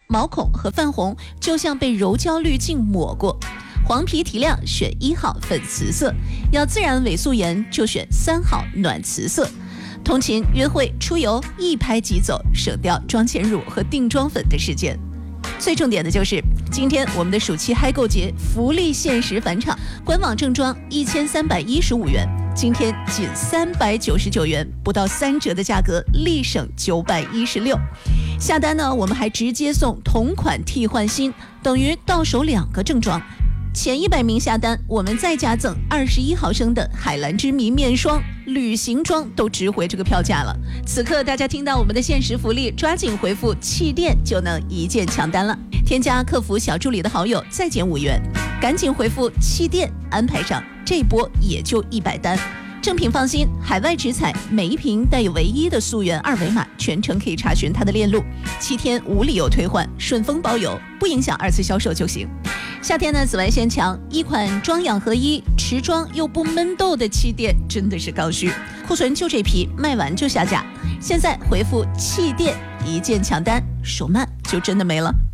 毛孔和泛红就像被柔焦滤镜抹过。黄皮提亮选1号粉瓷色，要自然伪素颜就选3号暖瓷色。通勤、约会、出游一拍即走，省掉妆前乳和定妆粉的时间。最重点的就是今天我们的暑期嗨购节福利限时返场，官网正装1315元，今天仅399元，不到3折的价格，立省916。下单呢，我们还直接送同款替换新，等于到手2个正装。前100名下单，我们再加赠21毫升的海蓝之谜面霜，旅行装都值回这个票价了。此刻大家听到我们的限时福利，抓紧回复气垫就能一键抢单了。添加客服小助理的好友再减5元，赶紧回复气垫安排上，这波也就100单。正品放心，海外直采，每一瓶带有唯一的溯源2维码，全程可以查询它的链路，7天无理由退换，顺丰包邮，不影响2次销售就行。夏天呢，紫外线强，一款妆养合一、持妆又不闷痘的气垫真的是刚需，库存就这批，卖完就下架。现在回复气垫一键抢单，手慢就真的没了。